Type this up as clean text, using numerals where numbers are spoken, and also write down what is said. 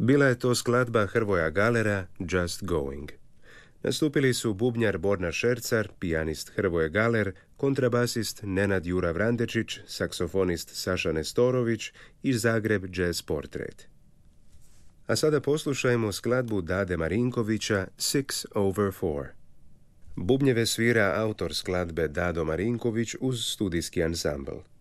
Bila je to skladba Hrvoja Galera, Just Going. Nastupili su bubnjar Borna Šercar, pijanist Hrvoje Galer, kontrabasist Nenad Jura Vrandečić, saksofonist Saša Nestorović i Zagreb Jazz Portrait. A sada poslušajmo skladbu Dade Marinkovića Six/4. Bubnjeve svira autor skladbe Dado Marinković uz studijski ansambl.